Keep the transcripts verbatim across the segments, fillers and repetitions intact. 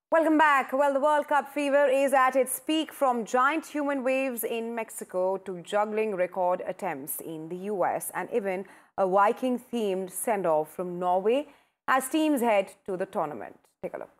Welcome back. Well, the World Cup fever is at its peak, from giant human waves in Mexico to juggling record attempts in the U S and even a Viking-themed send-off from Norway as teams head to the tournament. Take a look.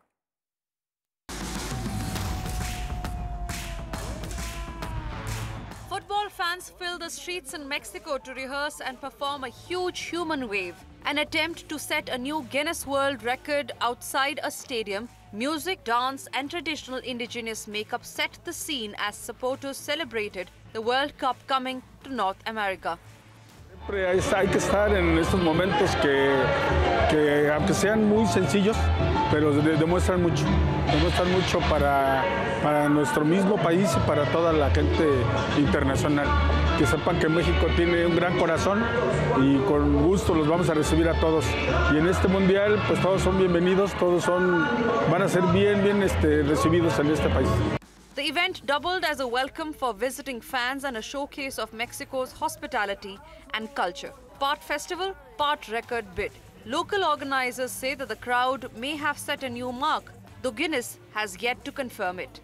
Football fans fill the streets in Mexico to rehearse and perform a huge human wave, an attempt to set a new Guinness World Record outside a stadium. Music, dance and traditional indigenous makeup set the scene as supporters celebrated the World Cup coming to North America. Siempre hay que estar en estos momentos que, que aunque sean muy sencillos, pero de, demuestran mucho, demuestran mucho para, para nuestro mismo país y para toda la gente internacional. Que sepan que México tiene un gran corazón y con gusto los vamos a recibir a todos. Y en este mundial, pues todos son bienvenidos, todos son, van a ser bien, bien este, recibidos en este país. The event doubled as a welcome for visiting fans and a showcase of Mexico's hospitality and culture. Part festival, part record bid. Local organizers say that the crowd may have set a new mark, though Guinness has yet to confirm it.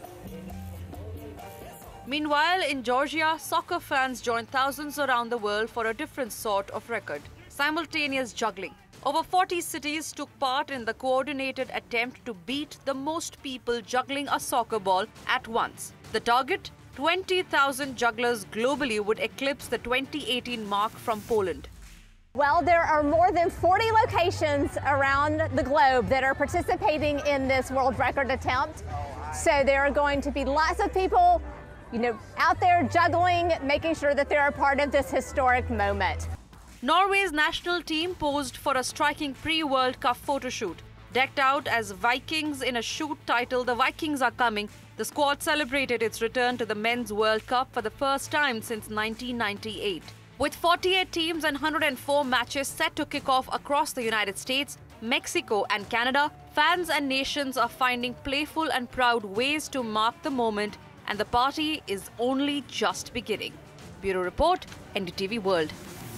Meanwhile, in Georgia, soccer fans joined thousands around the world for a different sort of record: simultaneous juggling. Over forty cities took part in the coordinated attempt to beat the most people juggling a soccer ball at once. The target? twenty thousand jugglers globally would eclipse the twenty eighteen mark from Poland. Well, there are more than forty locations around the globe that are participating in this world record attempt. So there are going to be lots of people, you know, out there juggling, making sure that they're a part of this historic moment. Norway's national team posed for a striking pre-World Cup photo shoot. Decked out as Vikings in a shoot titled "The Vikings Are Coming," the squad celebrated its return to the Men's World Cup for the first time since nineteen ninety-eight. With forty-eight teams and one hundred four matches set to kick off across the United States, Mexico and Canada, fans and nations are finding playful and proud ways to mark the moment, and the party is only just beginning. Bureau Report, N D T V World.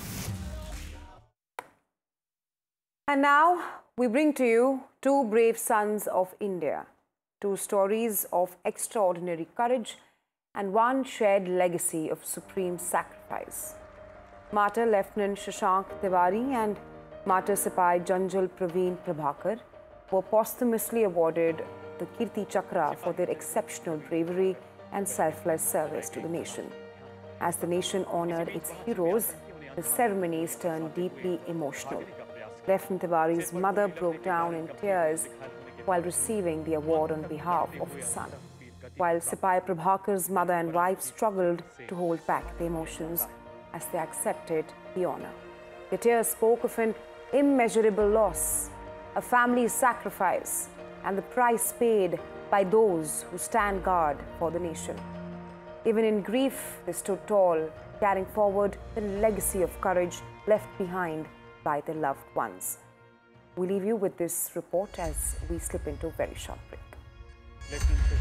And now we bring to you two brave sons of India, two stories of extraordinary courage and one shared legacy of supreme sacrifice. Martyr Lieutenant Shashank Tiwari and Martyr Sipahi Janjal Praveen Prabhakar were posthumously awarded the Kirti Chakra for their exceptional bravery and selfless service to the nation. As the nation honored its heroes, the ceremonies turned deeply emotional. Lieutenant Tiwari's mother broke down in tears while receiving the award on behalf of her son, while Sipahi Prabhakar's mother and wife struggled to hold back the emotions as they accepted the honor. The tears spoke of an immeasurable loss, a family sacrifice, and the price paid by those who stand guard for the nation. Even in grief, they stood tall, carrying forward the legacy of courage left behind by their loved ones. We leave you with this report as we slip into a very short break.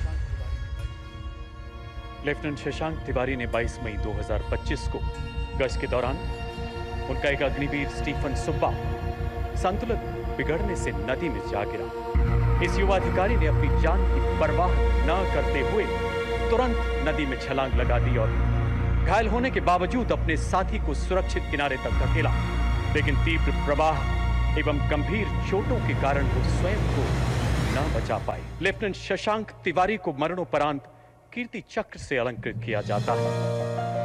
Lieutenant Shashank Tiwari ने बाईस मई दो हज़ार पच्चीस को गश्त के दौरान उनका एक अग्निवीर स्टीफन सुब्बा संतुलन बिगड़ने से नदी में जा गिरा। इस युवा अधिकारी ने अपनी जान की परवाह न करते हुए तुरंत नदी में छलांग लगा दी और घायल होने के बावजूद अपने साथी को सुरक्षित किनारे तक धकेला, लेकिन तीव्र प्रवाह एवं गंभीर चोटों के कारण वो स्वयं को न बचा पाए। लेफ्टिनेंट शशांक तिवारी को मरणोपरांत कीर्ति चक्र से अलंकृत किया जाता है।